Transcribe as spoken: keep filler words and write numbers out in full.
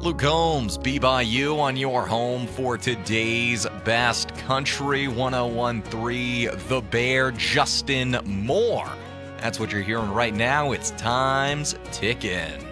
Luke Combs, Be By You on your home for today's best country one oh one point three. The Bear, Justin Moore. That's what you're hearing right now. It's Time's Tickin'.